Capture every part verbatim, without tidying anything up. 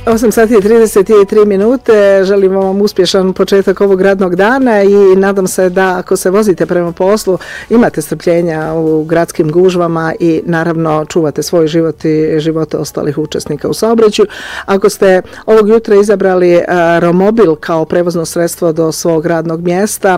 osam sati i trideset tri minute. Želimo vam uspješan početak ovog radnog dana i nadam se da ako se vozite prema poslu imate strpljenja u gradskim gužvama i naravno čuvate svoj život i živote ostalih učesnika u saobraćaju. Ako ste ovog jutra izabrali a, romobil kao prevozno sredstvo do svog radnog mjesta,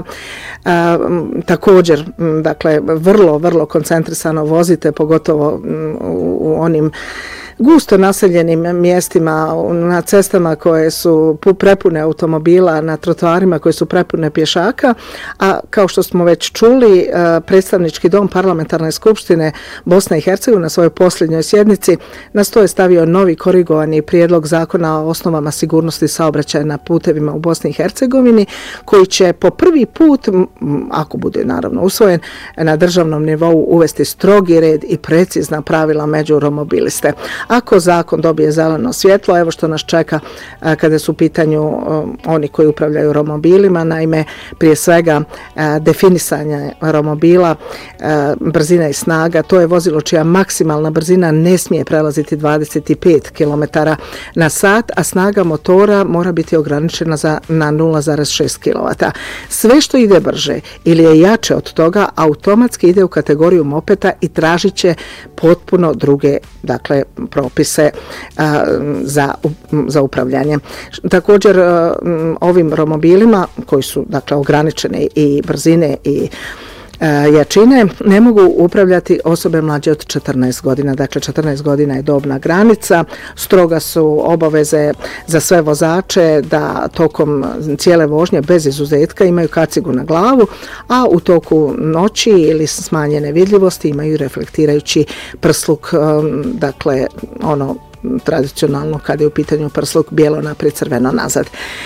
a, također, m, dakle, vrlo, vrlo koncentrisano vozite, pogotovo m, u, u onim gusto naseljenim mjestima, na cestama koje su prepune automobila, na trotoarima koje su prepune pješaka, a kao što smo već čuli, predstavnički dom Parlamentarne skupštine Bosne i Hercegovine na svojoj posljednjoj sjednici na sto je stavio novi korigovani prijedlog zakona o osnovama sigurnosti saobraćaja na putevima u Bosni i Hercegovini, koji će po prvi put, ako bude naravno usvojen, na državnom nivou uvesti strogi red i precizna pravila među romobiliste. Ako zakon dobije zeleno svjetlo, evo što nas čeka a, kada su u pitanju a, oni koji upravljaju romobilima, naime prije svega a, definisanje romobila, a, brzina i snaga, to je vozilo čija maksimalna brzina ne smije prelaziti dvadeset pet kilometara na sat, a snaga motora mora biti ograničena za, na nula zarez šest kilovata. Sve što ide brže ili je jače od toga automatski ide u kategoriju mopeda i tražit će potpuno druge, dakle, propise a, za, za upravljanje. Također a, ovim romobilima koji su, dakle, ograničene i brzine i a, jačine ne mogu upravljati osobe mlađe od četrnaest godina. Dakle, četrnaest godina je dobna granica. Stroga su obaveze za sve vozače da tokom cijele vožnje bez izuzetka imaju kacigu na glavu, a u toku noći ili smanjene vidljivosti imaju reflektirajući prsluk, dakle, ono tradicionalno kada je u pitanju prsluk bijelo naprijed, crveno nazad.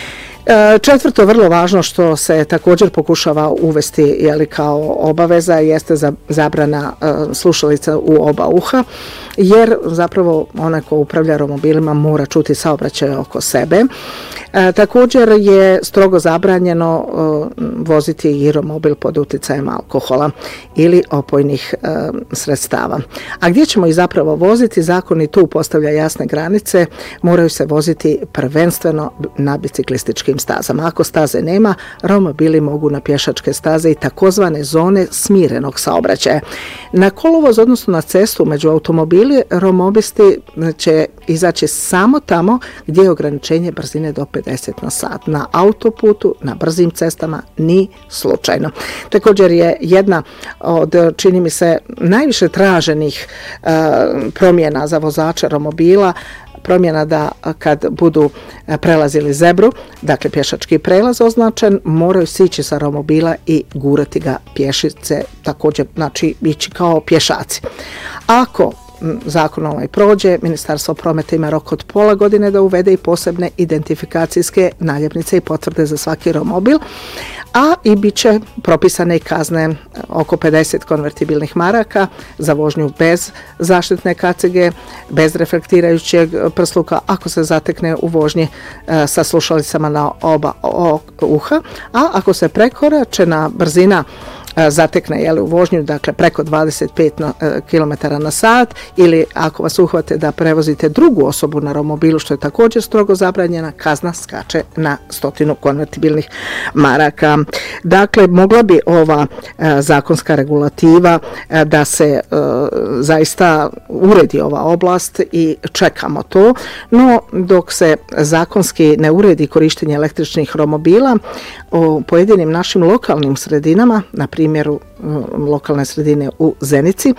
Četvrto, vrlo važno što se također pokušava uvesti, jeli, kao obaveza, jeste za, zabrana uh, slušalica u oba uha, jer zapravo onaj ko upravlja romobilima mora čuti saobraćaj oko sebe. E, također je strogo zabranjeno uh, voziti i romobil pod utjecajem alkohola ili opojnih uh, sredstava. A gdje ćemo ih zapravo voziti? Zakon i tu postavlja jasne granice, moraju se voziti prvenstveno na biciklističkim stazama. Ako staze nema, romobili mogu na pješačke staze i takozvane zone smirenog saobraćaja. Na kolovoz, odnosno na cestu među automobili, romobisti će izaći samo tamo gdje je ograničenje brzine do pedeset na sat. Na autoputu, na brzim cestama, ni slučajno. Također je jedna od, čini mi se, najviše traženih uh, promjena za vozače romobila, promjena da kad budu prelazili zebru, dakle pješački prelaz označen, moraju sići sa romobila i gurati ga pješice, također, znači ići kao pješaci. Ako zakon ovaj prođe, Ministarstvo prometa ima rok od pola godine da uvede i posebne identifikacijske naljepnice i potvrde za svaki romobil, a i bit će propisane i kazne oko pedeset konvertibilnih maraka za vožnju bez zaštitne kacige, bez reflektirajućeg prsluka, ako se zatekne u vožnji e, sa slušalicama na oba o, uha, a ako se prekoračena brzina zatekne, jeli, u vožnju, dakle preko dvadeset pet kilometara na sat, ili ako vas uhvate da prevozite drugu osobu na romobilu, što je također strogo zabranjena, kazna skače na stotinu konvertibilnih maraka. Dakle, mogla bi ova e, zakonska regulativa e, da se e, zaista uredi ova oblast i čekamo to, no dok se zakonski ne uredi korištenje električnih romobila u pojedinim našim lokalnim sredinama, na primjeru lokalne sredine u Zenici,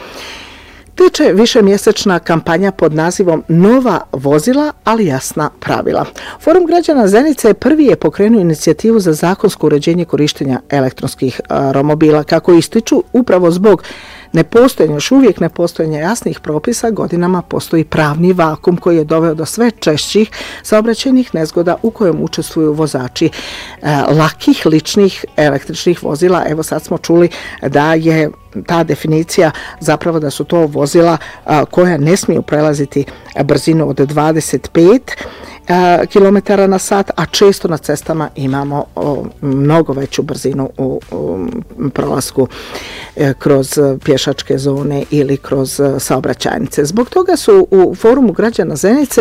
teče višemjesečna kampanja pod nazivom Nova vozila, ali jasna pravila. Forum građana Zenice prvi je pokrenuo inicijativu za zakonsko uređenje korištenja elektronskih romobila, kako ističu upravo zbog nepostojanja, još uvijek nepostojanja jasnih propisa, godinama postoji pravni vakum koji je doveo do sve češćih saobraćajnih nezgoda u kojem učestvuju vozači e, lakih ličnih električnih vozila. Evo sad smo čuli da je ta definicija zapravo da su to vozila a, koja ne smiju prelaziti brzinu od dvadeset pet kilometara na sat, a često na cestama imamo o, mnogo veću brzinu u, u prolasku e, kroz pješačke zone ili kroz saobraćajnice. Zbog toga su u Forumu građana Zenice